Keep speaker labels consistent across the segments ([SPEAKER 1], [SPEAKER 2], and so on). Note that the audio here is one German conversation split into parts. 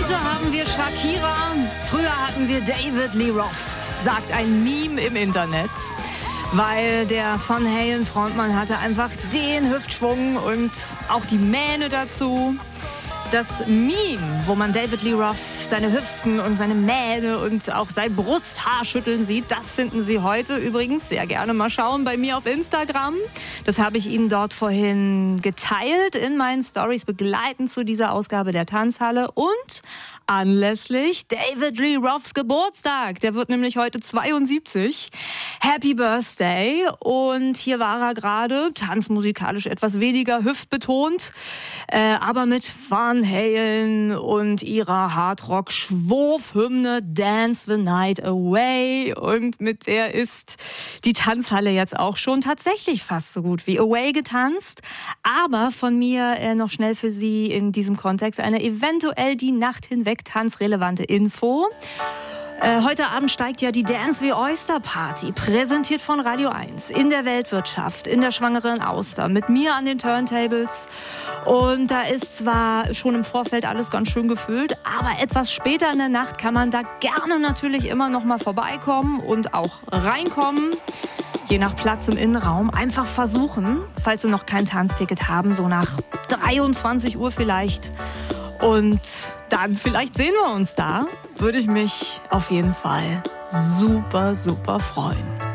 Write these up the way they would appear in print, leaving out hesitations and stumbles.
[SPEAKER 1] Heute haben wir Shakira, früher hatten wir David Lee Roth, sagt ein Meme im Internet. Weil der Van Halen-Frontmann hatte einfach den Hüftschwung und auch die Mähne dazu. Das Meme, wo man David Lee Roth seine Hüften und seine Mähne und auch sein Brusthaarschütteln sieht, das finden Sie heute übrigens sehr gerne mal schauen bei mir auf Instagram. Das habe ich Ihnen dort vorhin geteilt in meinen Stories begleitend zu dieser Ausgabe der Tanzhalle und anlässlich David Lee Roths Geburtstag. Der wird nämlich heute 72. Happy Birthday. Und hier war er gerade, tanzmusikalisch etwas weniger hüftbetont, aber mit Van Halen und ihrer Hardrock-Schwurfhymne Dance the Night Away. Und mit der ist die Tanzhalle jetzt auch schon tatsächlich fast so gut wie Away getanzt. Aber von mir noch schnell für Sie in diesem Kontext eine eventuell die Nacht hinweg tanzrelevante Info. Heute Abend steigt ja die Dance the Oyster Party, präsentiert von Radio 1, in der Weltwirtschaft, in der Schwangeren Auster, mit mir an den Turntables. Und da ist zwar schon im Vorfeld alles ganz schön gefüllt, aber etwas später in der Nacht kann man da gerne natürlich immer noch mal vorbeikommen und auch reinkommen. Je nach Platz im Innenraum einfach versuchen, falls Sie noch kein Tanzticket haben, so nach 23 Uhr vielleicht. Und dann vielleicht sehen wir uns da. Würde ich mich auf jeden Fall super, super freuen.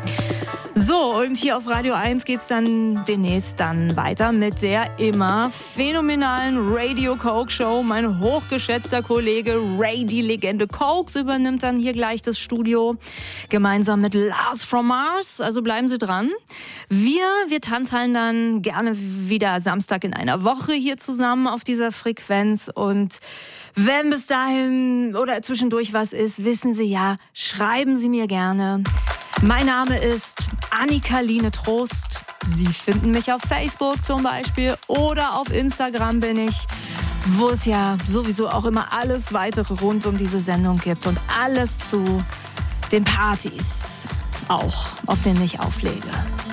[SPEAKER 1] So, und hier auf Radio 1 geht's dann demnächst weiter mit der immer phänomenalen Radio Coke Show. Mein hochgeschätzter Kollege Ray, die Legende Cokes, übernimmt dann hier gleich das Studio. Gemeinsam mit Lars from Mars. Also bleiben Sie dran. Wir tanzhallen dann gerne wieder Samstag in einer Woche hier zusammen auf dieser Frequenz. Und wenn bis dahin oder zwischendurch was ist, wissen Sie ja, schreiben Sie mir gerne. Mein Name ist Annika-Line Trost. Sie finden mich auf Facebook zum Beispiel oder auf Instagram bin ich, wo es ja sowieso auch immer alles weitere rund um diese Sendung gibt und alles zu den Partys auch, auf denen ich auflege.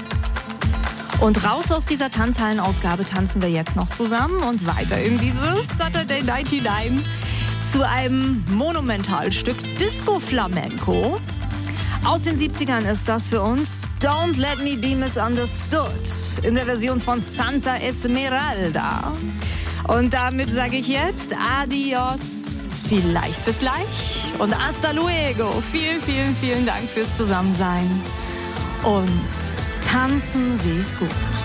[SPEAKER 1] Und raus aus dieser Tanzhallen-Ausgabe tanzen wir jetzt noch zusammen und weiter in dieses Saturday 99 zu einem Monumentalstück Disco Flamenco. Aus den 70ern ist das für uns. Don't Let Me Be Misunderstood in der Version von Santa Esmeralda. Und damit sage ich jetzt Adios, vielleicht bis gleich und hasta luego. Vielen, vielen, vielen Dank fürs Zusammensein und tanzen Sie es gut.